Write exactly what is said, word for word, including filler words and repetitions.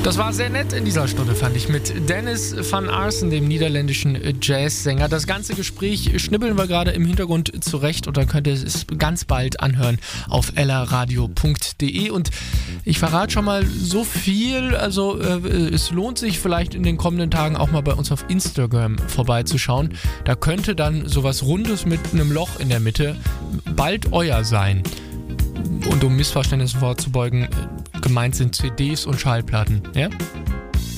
Das war sehr nett in dieser Stunde, fand ich, mit Dennis van Arsen, dem niederländischen Jazzsänger. Das ganze Gespräch schnibbeln wir gerade im Hintergrund zurecht und dann könnt ihr es ganz bald anhören auf ellaradio punkt de. Und ich verrate schon mal so viel, also äh, es lohnt sich vielleicht in den kommenden Tagen auch mal bei uns auf Instagram vorbeizuschauen. Da könnte dann sowas Rundes mit einem Loch in der Mitte bald euer sein. Und um Missverständnissen vorzubeugen, gemeint sind C Ds und Schallplatten, ja?